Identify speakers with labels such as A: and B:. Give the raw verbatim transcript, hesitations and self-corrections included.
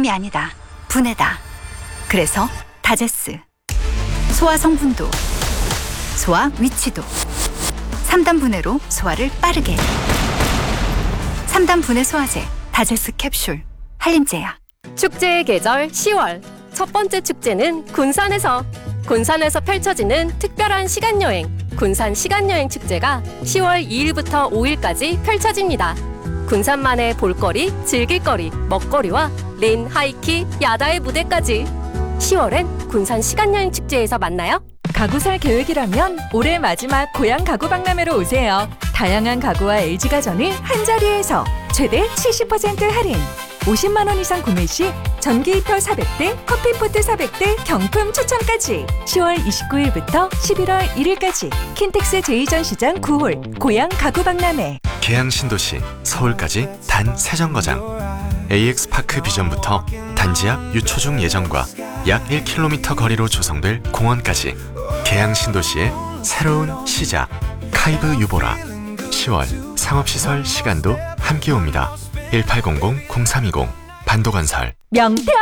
A: 분해림이 아니다. 분해다. 그래서 다제스. 소화 성분도, 소화 위치도. 삼 단 분해로 소화를 빠르게. 삼 단 분해 소화제 다제스 캡슐. 한림제약.
B: 축제의 계절 시월. 첫 번째 축제는 군산에서. 군산에서 펼쳐지는 특별한 시간여행, 군산 시간여행 축제가 시월 이일부터 오일까지 펼쳐집니다. 군산만의 볼거리, 즐길거리, 먹거리와 린, 하이키, 야다의 무대까지. 시월엔 군산 시간여행 축제에서 만나요.
C: 가구 살 계획이라면 올해 마지막 고향 가구 박람회로 오세요. 다양한 가구와 엘지가전을 한자리에서 최대 칠십 퍼센트 할인. 오십만 원 이상 구매 시 전기 히터 사백 대, 커피포트 사백 대 경품 추첨까지. 시월 이십구일부터 십일월 일일까지 킨텍스 제이전 시장 구홀 고향 가구 박람회.
D: 계양 신도시 서울까지 단 세 정거장. 에이엑스파크 비전부터 단지 앞 유초중 예정과 약 일 킬로미터 거리로 조성될 공원까지. 계양 신도시의 새로운 시작. 카이브 유보라. 시월 상업시설 시간도 함께 옵니다. 일팔공공 공삼이공 반도건설.
C: 명태